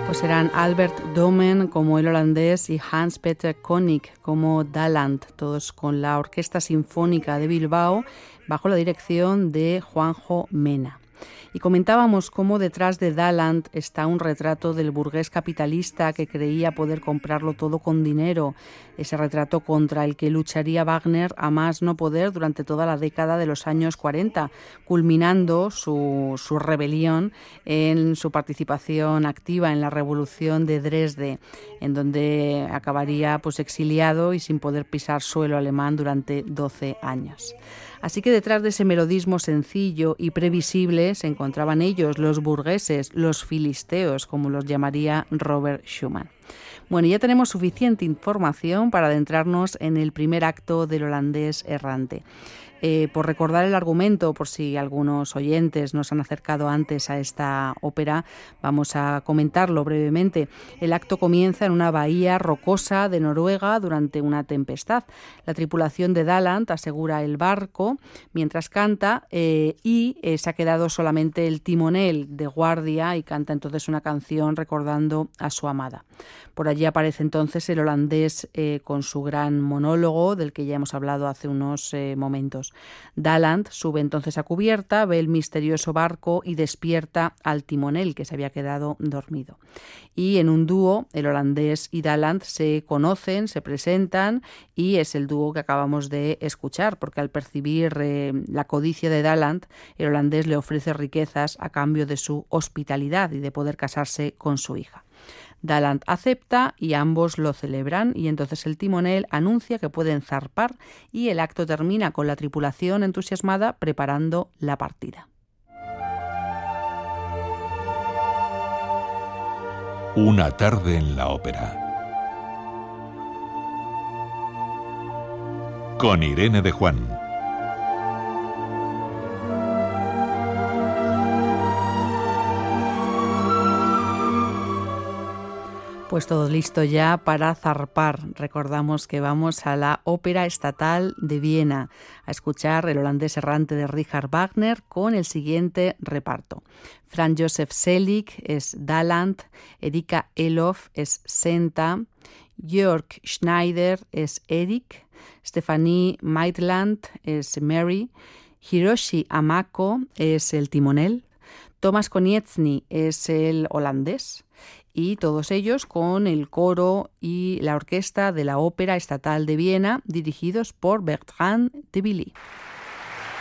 Pues eran Albert Domen como el holandés y Hans-Peter Konig como Daland, todos con la Orquesta Sinfónica de Bilbao bajo la dirección de Juanjo Mena. Y comentábamos cómo detrás de Daland está un retrato del burgués capitalista que creía poder comprarlo todo con dinero, ese retrato contra el que lucharía Wagner a más no poder durante toda la década de los años 40, culminando su rebelión en su participación activa en la Revolución de Dresde, en donde acabaría pues exiliado y sin poder pisar suelo alemán durante 12 años. Así que detrás de ese melodismo sencillo y previsible se encontraban ellos, los burgueses, los filisteos, como los llamaría Robert Schumann. Bueno, ya tenemos suficiente información para adentrarnos en el primer acto del holandés errante. Por recordar el argumento, por si algunos oyentes nos han acercado antes a esta ópera, vamos a comentarlo brevemente. El acto comienza en una bahía rocosa de Noruega durante una tempestad. La tripulación de Daland asegura el barco mientras canta y se ha quedado solamente el timonel de guardia y canta entonces una canción recordando a su amada. Por allí aparece entonces el holandés con su gran monólogo del que ya hemos hablado hace unos momentos. Daland sube entonces a cubierta, ve el misterioso barco y despierta al timonel que se había quedado dormido. Y en un dúo, el holandés y Daland se conocen, se presentan y es el dúo que acabamos de escuchar, porque al percibir la codicia de Daland, el holandés le ofrece riquezas a cambio de su hospitalidad y de poder casarse con su hija. Daland acepta y ambos lo celebran y entonces el timonel anuncia que pueden zarpar y el acto termina con la tripulación entusiasmada preparando la partida. Una tarde en la ópera. Con Irene de Juan. Pues todo listo ya para zarpar. Recordamos que vamos a la Ópera Estatal de Viena a escuchar el holandés errante de Richard Wagner con el siguiente reparto. Franz Josef Selig es Daland, Erika Elof es Senta, Jörg Schneider es Erik, Stephanie Maitland es Mary, Hiroshi Amako es el timonel, Tomasz Konieczny es el holandés, y todos ellos con el coro y la orquesta de la Ópera Estatal de Viena, dirigidos por Bertrand de Billy.